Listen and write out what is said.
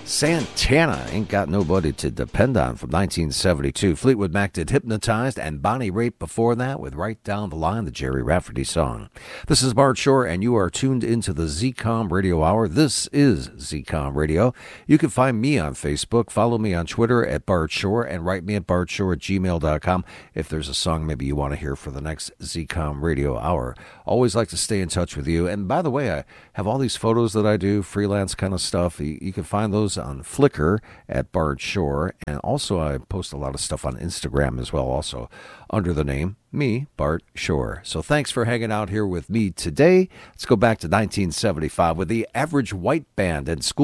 Santana, Ain't Got Nobody to Depend On from 1972. Fleetwood Mac did Hypnotized, and Bonnie Raitt before that with Right Down the Line, the Jerry Rafferty song. This is Bart Shore, and you are tuned into the ZCOM Radio Hour. This is ZCOM Radio. You can find me on Facebook, follow me on Twitter at Bart Shore, and write me at bartshore@gmail.com if there's a song maybe you want to hear for the next ZCOM Radio Hour. Always like to stay in touch with you. And by the way, I have all these photos that I do, freelance kind of stuff. You can find those on Flickr at Bart Shore, and also I post a lot of stuff on Instagram as well, also under the name me, Bart Shore. So thanks for hanging out here with me today. Let's go back to 1975 with the Average White Band and School